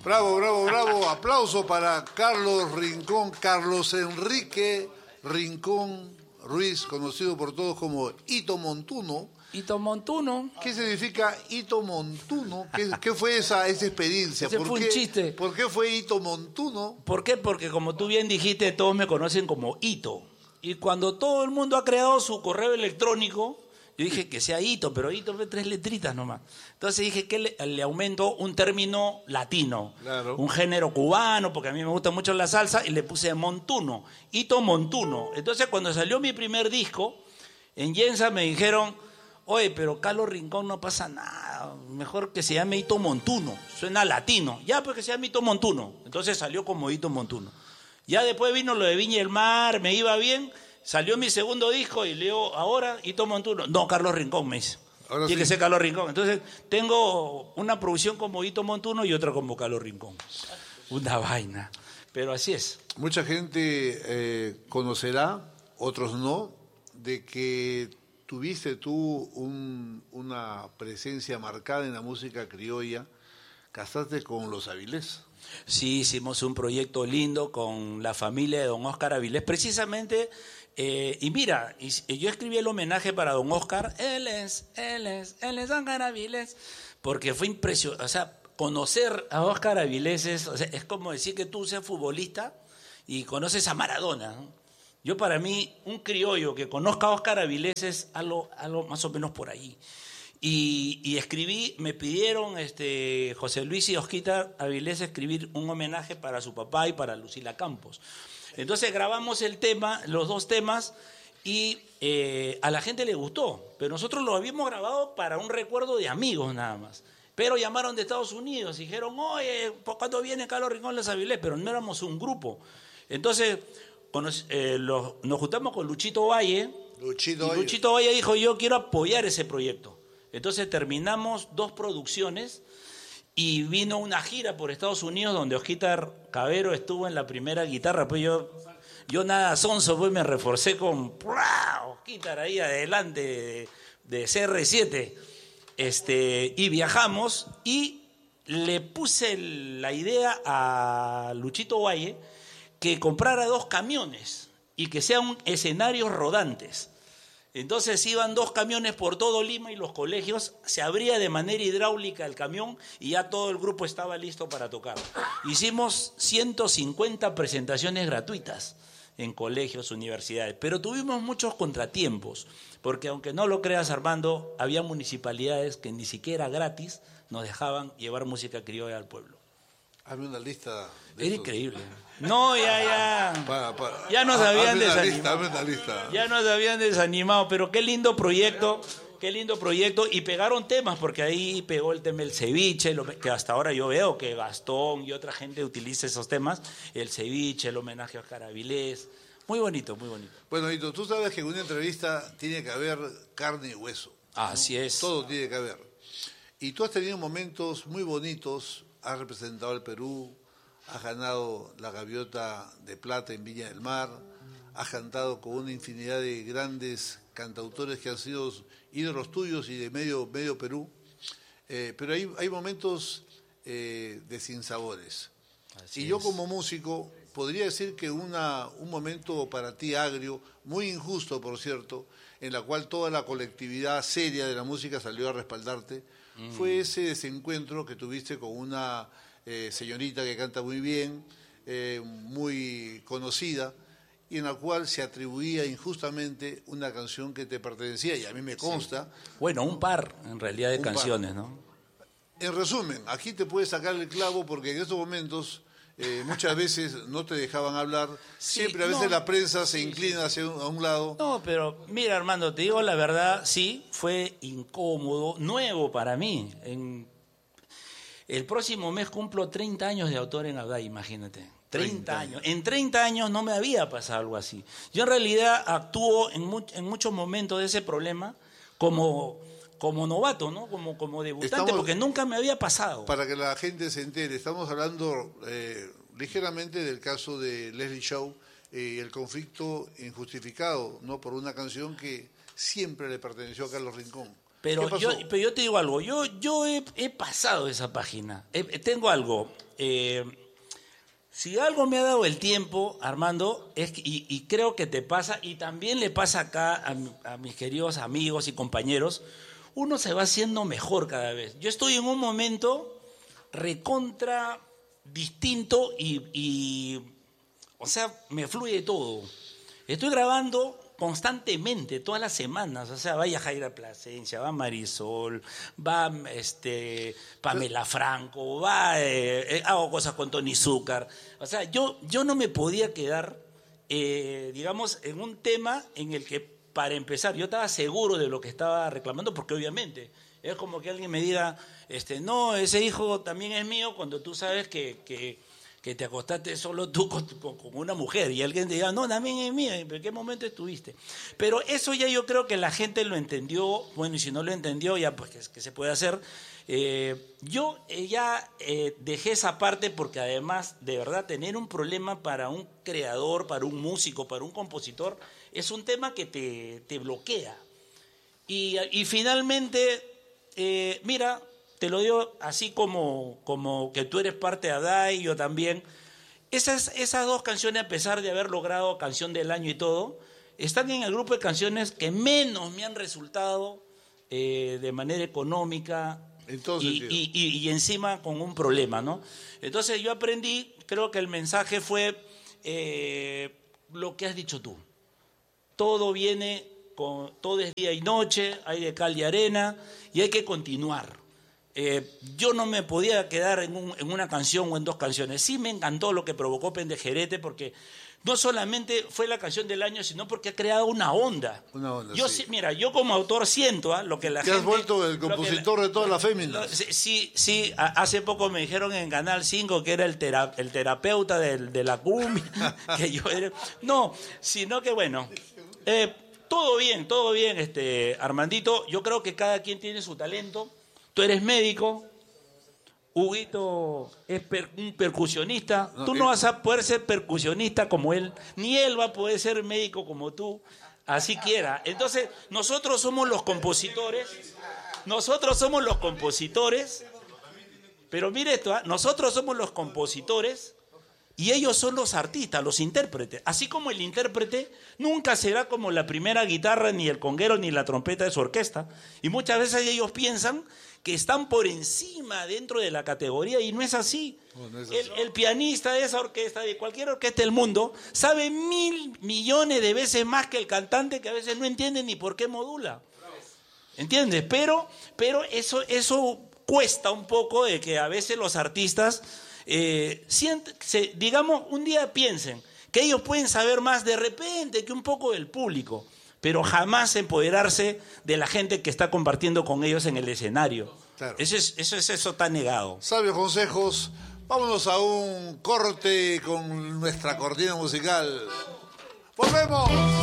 Bravo, bravo, bravo. Aplauso para Carlos Rincón, Carlos Enrique Rincón Ruiz, conocido por todos como Hito Montuno. Hito Montuno. ¿Qué significa Hito Montuno? ¿Qué fue esa experiencia? Ese fue un chiste. ¿Por qué fue Hito Montuno? ¿Por qué? Porque como tú bien dijiste, todos me conocen como Hito. Y cuando todo el mundo ha creado su correo electrónico, yo dije que sea Hito, pero Hito fue 3 letritas nomás. Entonces dije que le aumento un término latino, claro, un género cubano, porque a mí me gusta mucho la salsa, y le puse Montuno, Hito Montuno. Entonces cuando salió mi primer disco, en Yensa me dijeron, oye, pero Carlos Rincón no pasa nada, mejor que se llame Hito Montuno, suena latino. Ya, pues que se llame Hito Montuno. Entonces salió como Hito Montuno. Ya después vino lo de Viña del Mar, me iba bien. Salió mi segundo disco y leo ahora Hito Montuno. No, Carlos Rincón me dice. Ahora Tiene sí. que ser Carlos Rincón. Entonces tengo una producción como Hito Montuno y otra como Carlos Rincón. Una vaina. Pero así es. Mucha gente conocerá, otros no, de que tuviste tú una presencia marcada en la música criolla. Casaste con los Avilés. Sí, hicimos un proyecto lindo con la familia de don Óscar Avilés. Precisamente... y mira, yo escribí el homenaje para don Óscar, él es Óscar Avilés, porque fue impresionante, o sea, conocer a Óscar Avilés es como decir que tú seas futbolista y conoces a Maradona, ¿no? Yo para mí, un criollo que conozca a Óscar Avilés es algo más o menos por ahí. Y escribí, me pidieron José Luis y Osquita Avilés escribir un homenaje para su papá y para Lucila Campos. Entonces grabamos el tema, los 2 temas, y a la gente le gustó. Pero nosotros lo habíamos grabado para un recuerdo de amigos nada más. Pero llamaron de Estados Unidos y dijeron, oye, ¿cuándo viene Carlos Rincón Los Avilés? Pero no éramos un grupo. Entonces nos juntamos con Luchito Valle. Luchito Valle dijo, yo quiero apoyar ese proyecto. Entonces terminamos 2 producciones. Y vino una gira por Estados Unidos donde Osquita Cabero estuvo en la primera guitarra. Pues yo nada sonso, pues me reforcé con Osquita ahí adelante de CR7. Y viajamos y le puse la idea a Luchito Valle que comprara 2 camiones y que sean escenarios rodantes. Entonces iban 2 camiones por todo Lima y los colegios, se abría de manera hidráulica el camión y ya todo el grupo estaba listo para tocar. Hicimos 150 presentaciones gratuitas en colegios, universidades, pero tuvimos muchos contratiempos, porque aunque no lo creas, Armando, había municipalidades que ni siquiera gratis nos dejaban llevar música criolla al pueblo. Hazme una lista. Era increíble. No, ya nos habían desanimado. Ya nos habían desanimado, pero qué lindo proyecto, y pegaron temas, porque ahí pegó el tema del ceviche, que hasta ahora yo veo que Gastón y otra gente utiliza esos temas, el ceviche, el homenaje a Óscar Avilés. Muy bonito, muy bonito. Bueno, Hito, tú sabes que en una entrevista tiene que haber carne y hueso, ¿no? Así es. Todo tiene que haber. Y tú has tenido momentos muy bonitos, has representado al Perú, has ganado la Gaviota de Plata en Viña del Mar, has cantado con una infinidad de grandes cantautores que han sido ídolos tuyos y de medio Perú, pero hay momentos de sinsabores. Y yo como músico podría decir que un momento para ti agrio, muy injusto por cierto, en la cual toda la colectividad seria de la música salió a respaldarte, fue ese desencuentro que tuviste con una señorita que canta muy bien, muy conocida, y en la cual se atribuía injustamente una canción que te pertenecía, y a mí me consta. Sí. Bueno, un par en realidad de canciones, ¿no? En resumen, aquí te puedes sacar el clavo porque en estos momentos muchas veces no te dejaban hablar, sí, siempre a veces la prensa se inclina hacia a un lado. No, pero mira, Armando, te digo la verdad, sí, fue incómodo, nuevo para mí. El próximo mes cumplo 30 años de autor en Abday, imagínate. 30 años. En 30 años no me había pasado algo así. Yo en realidad actúo en muchos momentos de ese problema como novato, ¿no? Como debutante, porque nunca me había pasado. Para que la gente se entere, estamos hablando ligeramente del caso de Leslie Shaw, el conflicto injustificado, ¿no? Por una canción que siempre le perteneció a Carlos Rincón. Pero yo te digo algo, yo he pasado esa página. Tengo algo. Si algo me ha dado el tiempo, Armando, y creo que te pasa, y también le pasa acá a mis queridos amigos y compañeros, uno se va haciendo mejor cada vez. Yo estoy en un momento recontra distinto o sea, me fluye todo. Estoy grabando constantemente, todas las semanas. O sea, va Yajaira Plasencia, va Marisol, va Pamela Franco, hago cosas con Tony Zúcar. O sea, yo no me podía quedar, digamos, en un tema en el que, para empezar, yo estaba seguro de lo que estaba reclamando, porque obviamente es como que alguien me diga, no, ese hijo también es mío, cuando tú sabes que te acostaste solo tú con una mujer, y alguien te diga, no, también es mía, ¿en qué momento estuviste? Pero eso ya yo creo que la gente lo entendió, bueno, y si no lo entendió, ya pues, ¿qué se puede hacer? Yo ya dejé esa parte, porque además, de verdad, tener un problema para un creador, para un músico, para un compositor, es un tema que te bloquea. Y finalmente, mira, te lo digo así como que tú eres parte de Adai, yo también. Esas dos canciones, a pesar de haber logrado Canción del Año y todo, están en el grupo de canciones que menos me han resultado de manera económica y encima con un problema, ¿no? Entonces yo aprendí, creo que el mensaje fue lo que has dicho tú. Todo todo es día y noche, hay de cal y arena, y hay que continuar. Yo no me podía quedar en una canción o en dos canciones. Sí me encantó lo que provocó Pendejerete, porque no solamente fue la canción del año, sino porque ha creado una onda. Yo, sí. Mira, yo como autor siento lo que la gente... Te has vuelto el compositor de todas las féminas. Sí, hace poco me dijeron en Canal 5 que era el terapeuta de la cumbia, que yo era... No, sino que bueno... todo bien, Armandito. Yo creo que cada quien tiene su talento. Tú eres médico, Huguito es un percusionista. Tú no vas a poder ser percusionista como él, ni él va a poder ser médico como tú, así quiera. Entonces, nosotros somos los compositores, pero mire esto, nosotros somos los compositores y ellos son los artistas, los intérpretes. Así como el intérprete nunca será como la primera guitarra, ni el conguero, ni la trompeta de su orquesta. Y muchas veces ellos piensan que están por encima dentro de la categoría, y no es así. No es así. El pianista de esa orquesta, de cualquier orquesta del mundo, sabe 1.000 millones de veces más que el cantante, que a veces no entiende ni por qué modula. ¿Entiendes? Pero eso cuesta un poco, de que a veces los artistas, digamos, un día piensen que ellos pueden saber más de repente que un poco del público, pero jamás empoderarse de la gente que está compartiendo con ellos en el escenario. Claro. Eso está negado. Sabios consejos. Vámonos a un corte con nuestra cortina musical. ¡Volvemos!